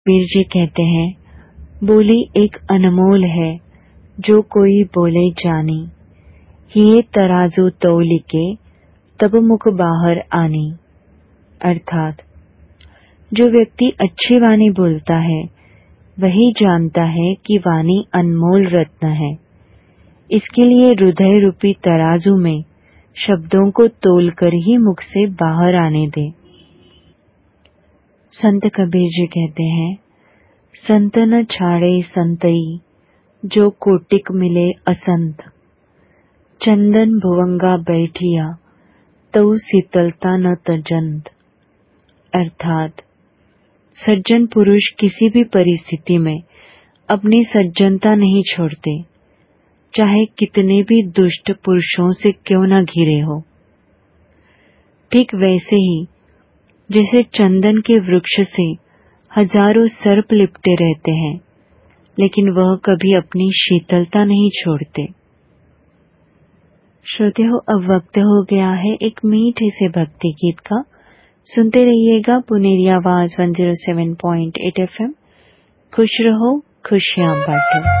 कबीर जी कहते हैं, बोली एक अनमोल है, जो कोई बोले जानी, हिये तराजू तौलिके, तब मुख बाहर आनी। अर्थात जो व्यक्ति अच्छी वाणी बोलता है, वही जानता है कि वाणी अनमोल रत्न है। इसके लिए हृदय रूपी तराजू में शब्दों को तोलकर ही मुख से बाहर आने दे। संत कबीर जी कहते हैं, संत न छाड़े संतई, जो कोटिक मिले असंत, चंदन भुवंगा बैठिया, तऊ शीतलता न तजंत। अर्थात सज्जन पुरुष किसी भी परिस्थिति में अपनी सज्जनता नहीं छोड़ते, चाहे कितने भी दुष्ट पुरुषों से क्यों न घिरे हो। ठीक वैसे ही जैसे चंदन के वृक्ष से हजारों सर्प लिपटे रहते हैं, लेकिन वह कभी अपनी शीतलता नहीं छोड़ते। श्रोतेहो, अब वक्त हो गया है एक मीठे से भक्ति गीत का। सुनते रहिएगा पुनेरी आवाज 107.8 FM। खुश रहो, खुशियां बांटो।